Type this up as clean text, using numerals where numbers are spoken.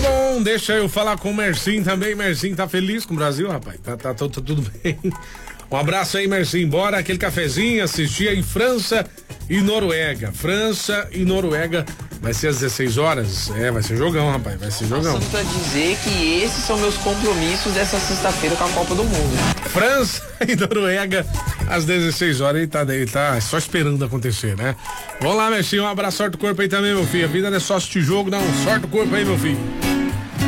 bom, deixa eu falar com o Mercinho também. Mercinho tá feliz com o Brasil, rapaz? Tá tudo bem. Um abraço aí, Mercinho. Bora aquele cafezinho, assistir aí França e Noruega. França e Noruega. Vai ser às 16 horas. Vai ser jogão, rapaz. Vai ser jogão. Passando pra dizer que esses são meus compromissos dessa sexta-feira com a Copa do Mundo. França e Noruega às 16 horas. Ele tá só esperando acontecer, né? Vamos lá, Mercinho. Um abraço, sorte do corpo aí também, meu filho. A vida não é só assistir jogo, não. Sorte do corpo aí, meu filho.